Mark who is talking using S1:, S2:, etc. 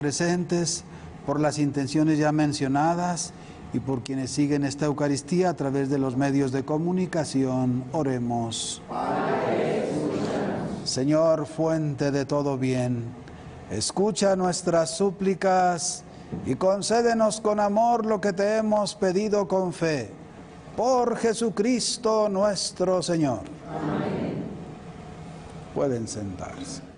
S1: presentes, por las intenciones ya mencionadas y por quienes siguen esta Eucaristía a través de los medios de comunicación. Oremos. Señor, fuente de todo bien, escucha nuestras súplicas y concédenos con amor lo que te hemos pedido con fe. Por Jesucristo nuestro Señor. Amén. Pueden sentarse.